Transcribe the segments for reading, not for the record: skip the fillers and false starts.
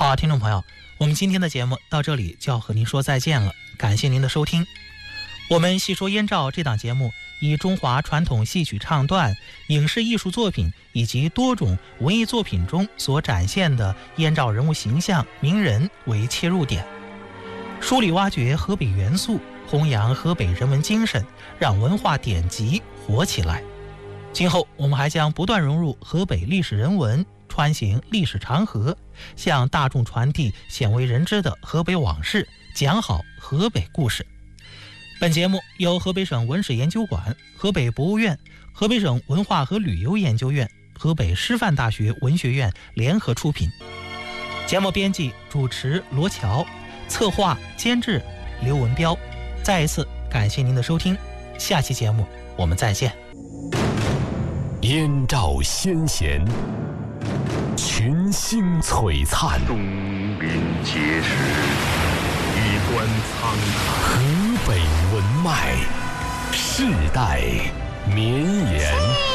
好啊，听众朋友，我们今天的节目到这里就要和您说再见了，感谢您的收听。我们细说燕赵这档节目以中华传统戏曲唱段、影视艺术作品以及多种文艺作品中所展现的燕赵人物形象、名人为切入点，梳理挖掘河北元素，弘扬河北人文精神，让文化典籍活起来。今后我们还将不断融入河北历史人文，穿行历史长河，向大众传递鲜为人知的河北往事，讲好河北故事。本节目由河北省文史研究馆、河北博物院、河北省文化和旅游研究院、河北师范大学文学院联合出品。节目编辑主持罗乔，策划监制刘文彪。再一次感谢您的收听，下期节目我们再见。 燕赵先贤，群星璀璨， 东临碣石，衣冠苍苍。 河北文脉，世代绵延。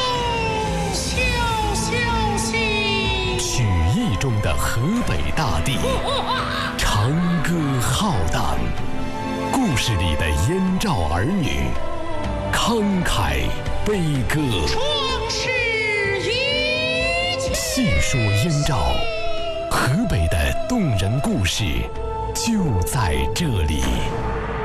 曲艺中的河北大地，长歌浩荡；故事里的燕赵儿女，慷慨悲歌。细说燕赵，河北的动人故事就在这里。